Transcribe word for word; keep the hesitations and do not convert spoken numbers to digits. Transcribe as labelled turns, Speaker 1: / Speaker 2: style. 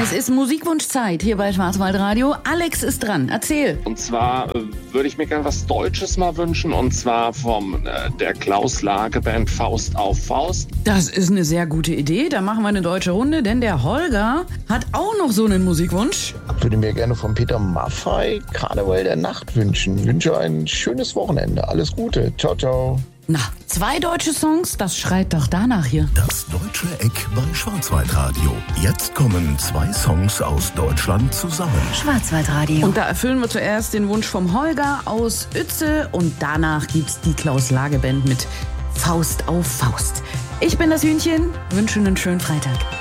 Speaker 1: Es ist Musikwunschzeit hier bei Schwarzwaldradio. Alex ist dran. Erzähl.
Speaker 2: Und zwar äh, würde ich mir gerne was Deutsches mal wünschen. Und zwar von äh, der Klaus-Lage-Band Faust auf Faust.
Speaker 1: Das ist eine sehr gute Idee. Da machen wir eine deutsche Runde, denn der Holger hat auch noch so einen Musikwunsch.
Speaker 3: Ich würde mir gerne von Peter Maffay Karneval der Nacht wünschen. Ich wünsche ein schönes Wochenende. Alles Gute. Ciao, ciao.
Speaker 1: Na, zwei deutsche Songs, das schreit doch danach hier.
Speaker 4: Das Deutsche Eck bei Schwarzwaldradio. Jetzt kommen zwei Songs aus Deutschland zusammen.
Speaker 5: Schwarzwaldradio.
Speaker 1: Und da erfüllen wir zuerst den Wunsch vom Holger aus Uetze und danach gibt's die Klaus-Lage-Band mit Faust auf Faust. Ich bin das Hühnchen, wünsche einen schönen Freitag.